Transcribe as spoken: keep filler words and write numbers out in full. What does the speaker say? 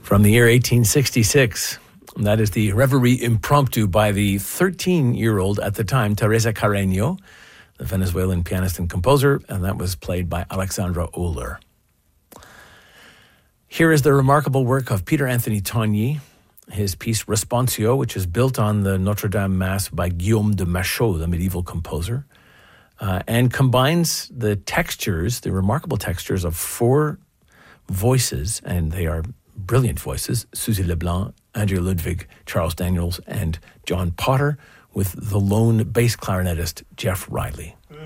from the year eighteen sixty-six. And that is the Reverie Impromptu by the thirteen-year-old at the time, Teresa Carreño, the Venezuelan pianist and composer, and that was played by Alexandra Oler. Here is the remarkable work of Peter Anthony Togny, his piece Responsio, which is built on the Notre Dame Mass by Guillaume de Machaut, the medieval composer, uh, and combines the textures, the remarkable textures of four voices, and they are brilliant voices, Suzy Leblanc, Andrea Ludwig, Charles Daniels, and John Potter, with the lone bass clarinetist Jeff Riley.